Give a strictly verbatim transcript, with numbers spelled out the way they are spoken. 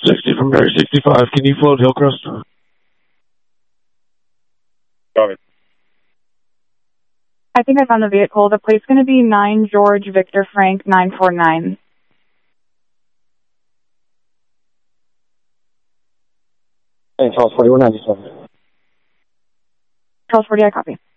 sixty from Mary sixty-five. Can you float Hillcrest? Copy. I think I found the vehicle. The plate's going to be nine George Victor Frank nine four nine. Hey, Charles forty-one ninety-seven. Charles forty, I copy.